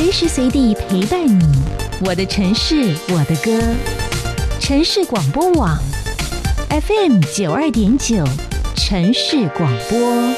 随时随地陪伴你。我的城市，我的歌。城市广播网 FM92.9，城市广播。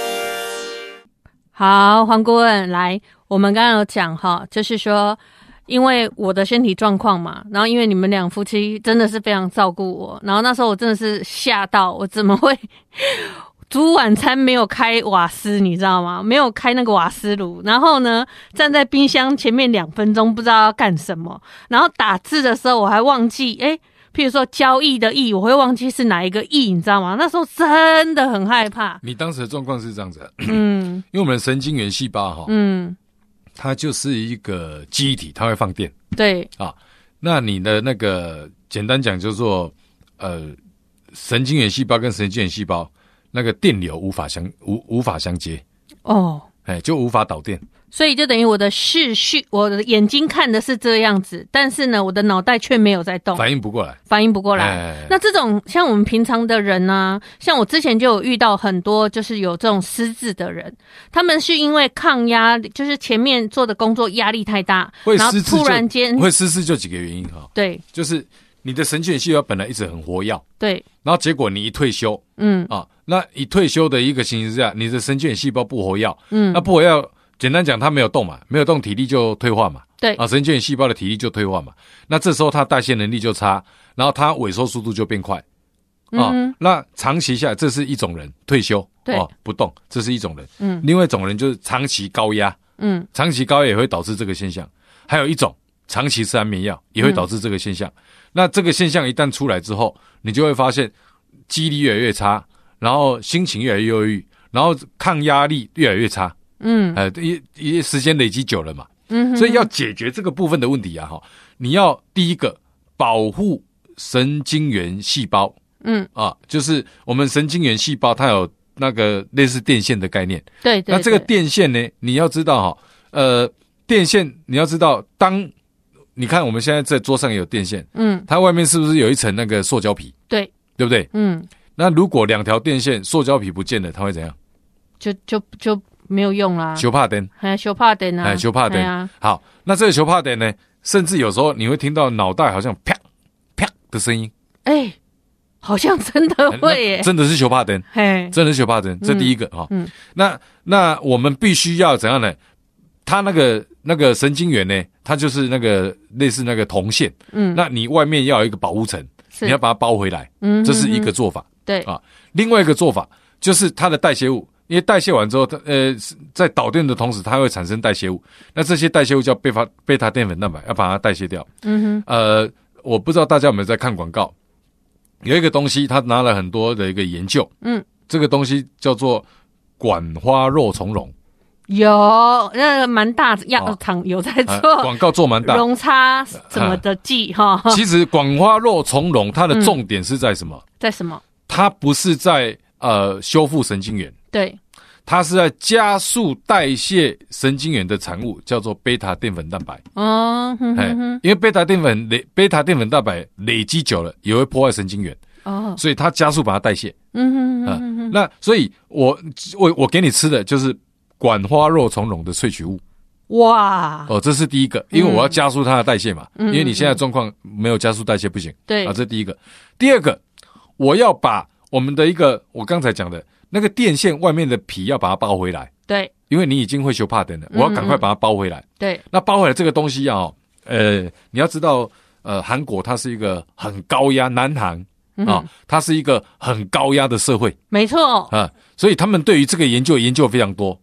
好，黄顾问来，我们刚刚有讲哈，就是说因为我的身体状况嘛，然后因为你们两夫妻真的是非常照顾我，然后那时候我真的是吓到，我怎么会煮晚餐没有开瓦斯，你知道吗？没有开那个瓦斯炉，然后呢站在冰箱前面2分钟不知道要干什么，然后打字的时候我还忘记譬如说交易的易，我会忘记是哪一个易，你知道吗？那时候真的很害怕。 你当时的状况是这样子，因为我们的神经元细胞它就是一个记忆体，它会放电。 对啊，那你的那个简单讲就是说神经元细胞跟神经元细胞那个电流无法相接哦， 就无法导电， 所以就等于我的视绪，我的眼睛看的是这样子，但是呢，我的脑袋却没有在动， 反应不过来。 那这种像我们平常的人啊，像我之前就有遇到很多就是有这种失智的人，他们是因为抗压，就是前面做的工作压力太大，然后突然间会失智就几个原因哈。 对， 就是你的神经元细胞本来一直很活跃， 对， 然后结果你一退休，那一退休的一个情形之下，你的神经元细胞不活跃，那不活跃，简单讲，它没有动嘛，没有动，体力就退化嘛， 对啊，神经元细胞的体力就退化嘛，那这时候它代谢能力就差，然后它萎缩速度就变快，那长期下来，这是一种人退休，不动，这是一种人，另外一种人就是长期高压，长期高压也会导致这个现象，还有一种长期吃安眠药也会导致这个现象，那这个现象一旦出来之后，你就会发现记忆力越来越差，然后心情越来越忧郁，然后抗压力越来越差，时间累积久了嘛，所以要解决这个部分的问题啊，你要第一个保护神经元细胞，就是我们神经元细胞它有那个类似电线的概念， 对， 那这个电线呢，你要知道电线你要知道，当你看我们现在在桌上也有电线，它外面是不是有一层那个塑胶皮？ 对不对？那如果2条电线塑胶皮不见了，它会怎样？ 就没有用啦， 修怕灯， 修怕灯啊， 修怕灯。好，那这个修怕灯呢，甚至有时候你会听到脑袋好像啪啪的声音， 好像真的会耶， 真的是修怕灯，真的是修怕灯，这第一个那我们必须要怎样呢？它那个神经元呢，它就是那个类似那个铜线，那你外面要有一个保护层，你要把它包回来，这是一个做法。 对啊，另外一个做法就是它的代谢物，因为代谢完之后，在导电的同时，它会产生代谢物，那这些代谢物叫贝塔淀粉蛋白，要把它代谢掉。我不知道大家有没有在看广告，有一个东西，他拿了很多的一个研究，这个东西叫做管花肉苁蓉。 有那个蛮大药厂有在做广告做蛮大， 溶差什么的剂哈。 其实管花肉苁蓉它的重点是在什么？ 在什么？ 它不是在修复神经元， 对， 它是在加速代谢神经元的产物，叫做贝塔淀粉蛋白。因为贝塔淀粉蛋白累积久了也会破坏神经元，所以它加速把它代谢。那所以我给你吃的就是管花肉苁蓉的萃取物。 哇！ 这是第一个，因为我要加速它的代谢嘛，因为你现在状况没有加速代谢不行。 对这是第一个。第二个，我要把我们的一个我刚才讲的那个电线外面的皮要把它包回来。 对， 因为你已经会修帕灯了，我要赶快把它包回来。 对， 那包回来这个东西你要知道，韩国它是一个很高压，南韩它是一个很高压的社会。 没错所以他们对于这个研究非常多。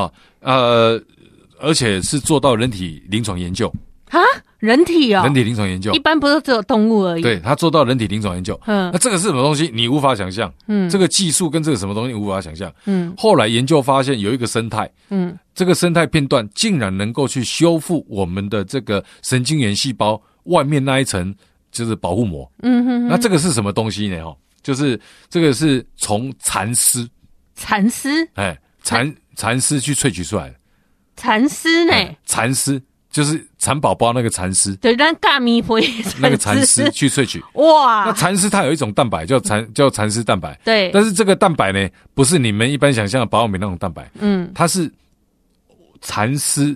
而且是做到人体临床研究。 人体人体临床研究， 一般不是只有动物而已。 对，他做到人体临床研究。那这个是什么东西？你无法想象。这个技术跟这个什么东西无法想象。后来研究发现有一个生态。这个生态片段竟然能够去修复我们的这个神经元细胞外面那一层就是保护膜。那这个是什么东西呢？就是这个是从蚕丝蚕丝去萃取出来的。蚕丝呢？蚕丝就是蚕宝宝那个蚕丝， 对，但大米灰那个蚕丝去萃取。哇！那蚕丝它有一种蛋白叫蚕丝蛋白， 对。 但是这个蛋白呢，不是你们一般想象的保养品那种蛋白，它是蚕丝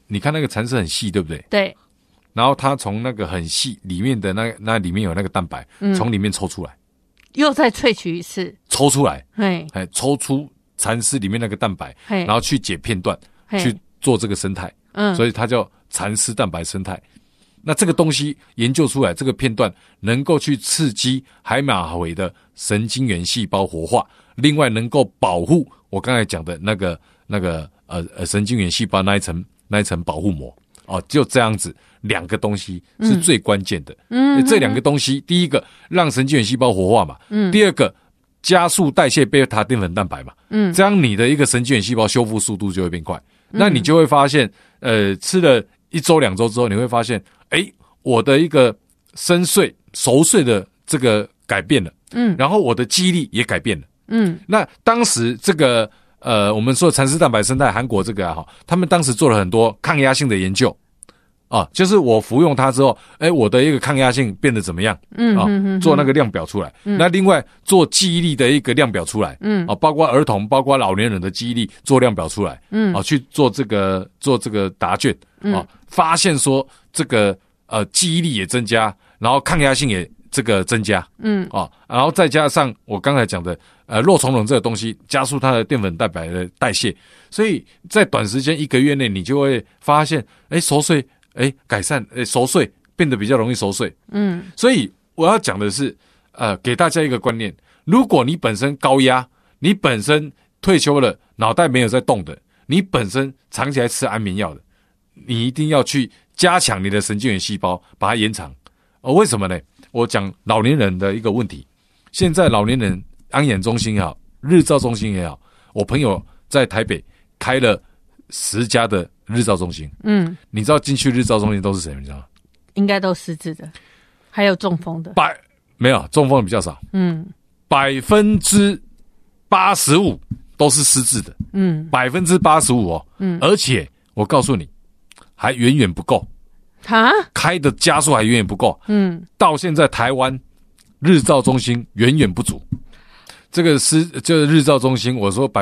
你看那个蚕丝很细，对不对？ 对。 然后它从那个很细里面的那里面有那个蛋白，从里面抽出来， 又再萃取一次， 抽出来， 嘿， 抽出蚕丝里面那个蛋白，然后去解片段，去做这个生态，所以它叫蚕丝蛋白生态。那这个东西研究出来，这个片段能够去刺激海马回的神经元细胞活化，另外能够保护我刚才讲的那个神经元细胞那一层保护膜。就这样子，两个东西是最关键的。这两个东西，第一个让神经元细胞活化嘛，第二个加速代谢贝塔淀粉蛋白嘛，这样你的一个神经元细胞修复速度就会变快。那你就会发现，吃了1周2周之后，你会发现，我的一个熟睡的这个改变了，然后我的记忆力也改变了，那当时这个我们说蚕丝蛋白生态，韩国这个他们当时做了很多抗压性的研究就是我服用它之后，我的一个抗压性变得怎么样？做那个量表出来。那另外做记忆力的一个量表出来。包括儿童，包括老年人的记忆力做量表出来。去做这个答卷。发现说这个记忆力也增加，然后抗压性也这个增加。然后再加上我刚才讲的肉苁蓉这个东西，加速它的淀粉蛋白的代谢，所以在短时间1个月内，你就会发现，熟睡。改善，熟睡变得比较容易熟睡。所以我要讲的是，给大家一个观念：如果你本身高压，你本身退休了，脑袋没有在动的，你本身长期来吃安眠药的，你一定要去加强你的神经元细胞，把它延长。为什么呢？我讲老年人的一个问题，现在老年人安养中心也好，日照中心也好，我朋友在台北开了10家的日照中心，你知道进去日照中心都是谁？你知道吗？ 应该都失智的，还有中风的。 没有，中风的比较少。85%都是失智的。85%而且我告诉你，还远远不够。开的家数还远远不够。到现在台湾日照中心远远不足。这个就是日照中心，我说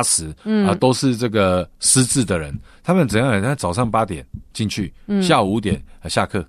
80%都是这个失智的人，他们怎样？人家早上8点进去，下午5点下课。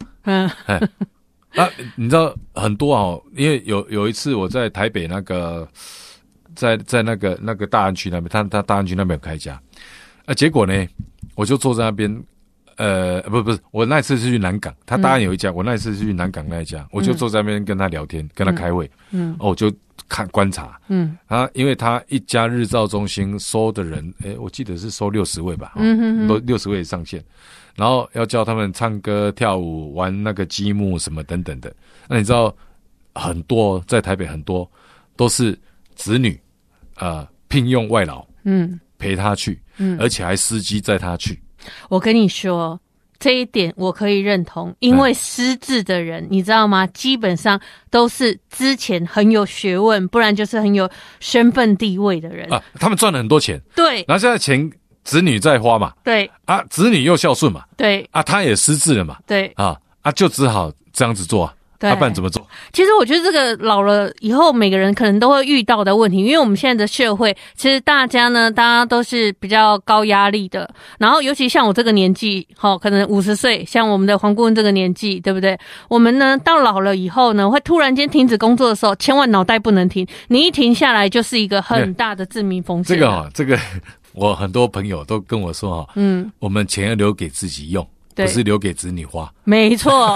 你知道很多因为有一次我在台北那个，在那个大安区那边，他大安区那边有开一家，结果呢，我就坐在那边。不是，我那一次是去南港，他大安有一家，我那一次是去南港那一家，我就坐在那边跟他聊天，跟他开会，我就观察，因为他一家日照中心收的人，我记得是收60位吧，都60位上限，然后要叫他们唱歌、跳舞、玩那个积木什么等等的。那你知道很多在台北很多都是子女聘用外劳，陪他去，而且还司机载他去。 我跟你说，这一点我可以认同，因为失智的人，你知道吗？基本上都是之前很有学问，不然就是很有身份地位的人他们赚了很多钱， 对， 然后现在钱子女在花嘛， 对子女又孝顺嘛， 对他也失智了嘛， 对就只好这样子做不然怎么做？ 其实我觉得这个老了以后每个人可能都会遇到的问题，因为我们现在的社会其实大家都是比较高压力的，然后尤其像我这个年纪可能50岁，像我们的黄顾问这个年纪，对不对？我们呢到老了以后呢，会突然间停止工作的时候，千万脑袋不能停，你一停下来就是一个很大的致命风险。 这个我很多朋友都跟我说我们钱要留给自己用，不是留给子女花。 没错。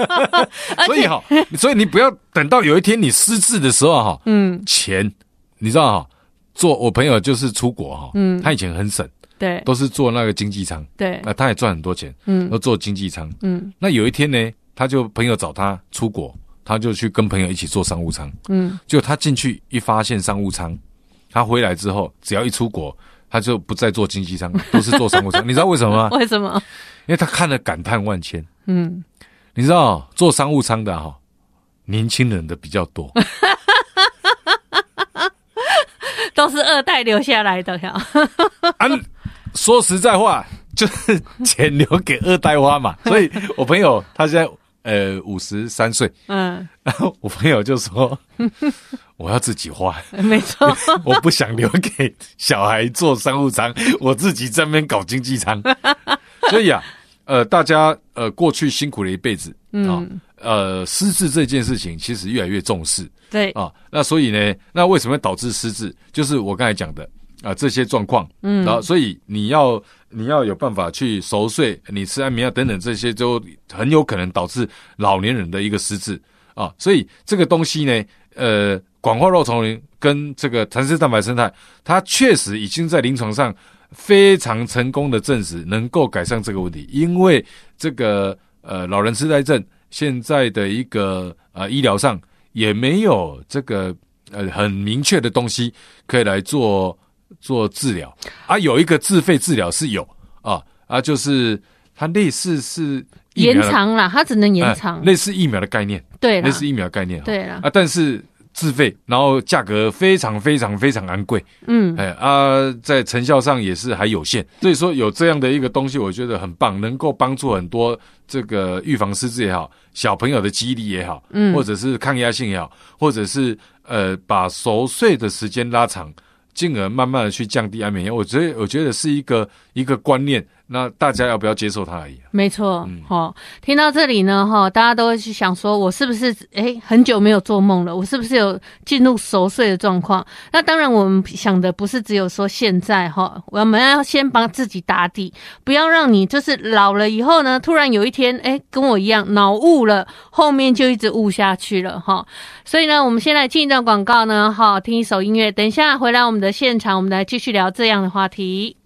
所以你不要等到有一天你失智的时候钱你知道我朋友就是出国他以前很省， 对， 都是做那个经济舱，对，他也赚很多钱，都做经济舱，那有一天呢，朋友找他出国，他就去跟朋友一起坐商务舱，结果他进去一发现商务舱，他回来之后只要一出国，他就不再坐经济舱，都是坐商务舱。你知道为什么吗？ 为什么？ 因为他看了感叹万千。你知道坐商务舱的年轻人的比较多。 都是2代留下来的。 说实在话，就是钱留给2代花嘛。所以我朋友他现在53岁，然后我朋友就说我要自己花， 没错， 我不想留给小孩坐商务舱，我自己在那边搞经济舱。 所以啊，大家过去辛苦了一辈子失智这件事情其实越来越重视。 对啊，那所以呢，那为什么会导致失智？就是我刚才讲的这些状况。然后所以你要有办法去熟睡，你吃安眠药等等，这些就很有可能导致老年人的一个失智啊。所以这个东西呢，广化肉虫林跟这个弹氏蛋白生态，它确实已经在临床上非常成功的证实能够改善这个问题。因为这个老人痴呆症现在的一个医疗上也没有这个很明确的东西可以来做治疗啊。有一个自费治疗是有就是它类似是疫苗延长啦，它只能延长， 类似疫苗的概念。 对啦， 类似疫苗的概念。 对啦但是自费，然后价格非常非常非常昂贵。在成效上也是还有限。所以说有这样的一个东西，我觉得很棒，能够帮助很多这个预防失智也好，小朋友的记忆力也好，或者是抗压性也好，或者是把熟睡的时间拉长，进而慢慢的去降低安眠药。我觉得是一个观念，那大家要不要接受它而已。 没错。听到这里呢，大家都会去想说，我是不是很久没有做梦了？我是不是有进入熟睡的状况？那当然，我们想的不是只有说现在我们要先帮自己打底，不要让你就是老了以后呢，突然有一天跟我一样脑雾了，后面就一直雾下去了所以呢，我们先来进一段广告呢，听一首音乐，等一下回来我们的现场，我们来继续聊这样的话题。